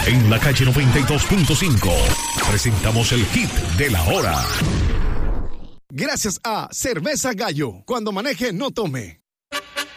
En la calle 92.5 presentamos el hit de la hora. Gracias a Cerveza Gallo. Cuando maneje, no tome.